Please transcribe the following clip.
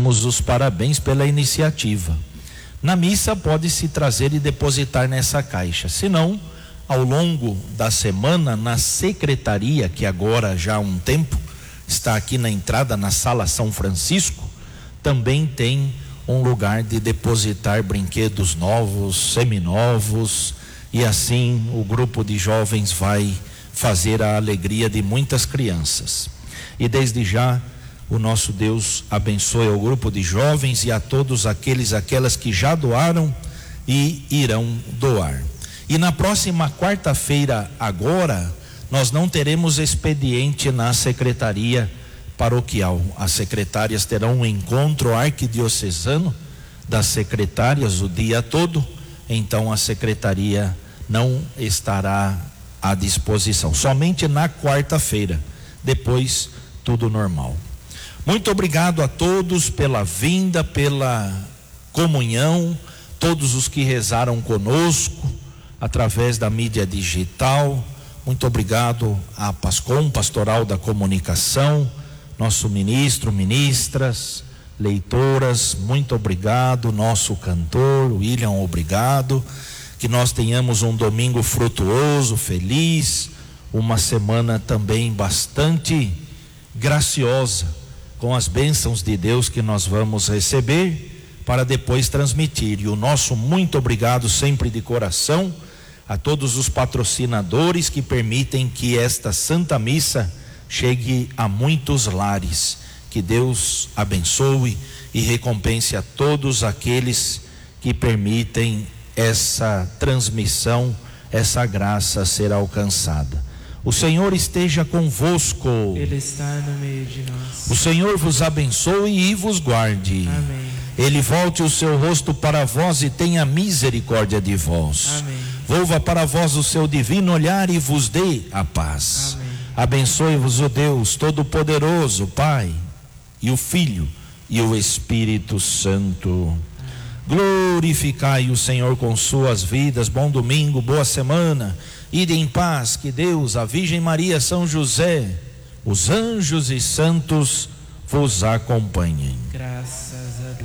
damos os parabéns pela iniciativa. Na missa pode-se trazer e depositar nessa caixa. Se não, ao longo da semana, na secretaria, que agora já há um tempo está aqui na entrada, na Sala São Francisco, também tem um lugar de depositar brinquedos novos, seminovos, e assim o grupo de jovens vai fazer a alegria de muitas crianças. E desde já o nosso Deus abençoe o grupo de jovens e a todos aquelas que já doaram e irão doar. E na próxima quarta-feira agora, nós não teremos expediente na secretaria paroquial. As secretárias terão um encontro arquidiocesano das secretárias o dia todo, então a secretaria não estará à disposição, somente na quarta-feira, depois tudo normal. Muito obrigado a todos pela vinda, pela comunhão, todos os que rezaram conosco através da mídia digital. Muito obrigado à PASCOM, Pastoral da Comunicação, nosso ministro, ministras, leitoras, muito obrigado, nosso cantor, William, obrigado, que nós tenhamos um domingo frutuoso, feliz, uma semana também bastante graciosa, com as bênçãos de Deus que nós vamos receber, para depois transmitir. E o nosso muito obrigado sempre de coração a todos os patrocinadores que permitem que esta Santa Missa chegue a muitos lares. Que Deus abençoe e recompense a todos aqueles que permitem essa transmissão, essa graça ser alcançada. O Senhor esteja convosco. Ele está no meio de nós. O Senhor vos abençoe e vos guarde. Amém. Ele volte o seu rosto para vós e tenha misericórdia de vós. Amém. Volva para vós o seu divino olhar e vos dê a paz. Amém. Abençoe-vos o Deus Todo-Poderoso, Pai, e o Filho e o Espírito Santo. Glorificai o Senhor com suas vidas. Bom domingo, boa semana. Ide em paz, que Deus, a Virgem Maria, São José, os anjos e santos vos acompanhem. Graças a Deus.